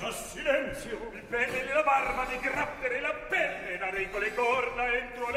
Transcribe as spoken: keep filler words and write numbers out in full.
silenzio. Il pelle e la barba, mi grattere la pelle, darei con le corna entro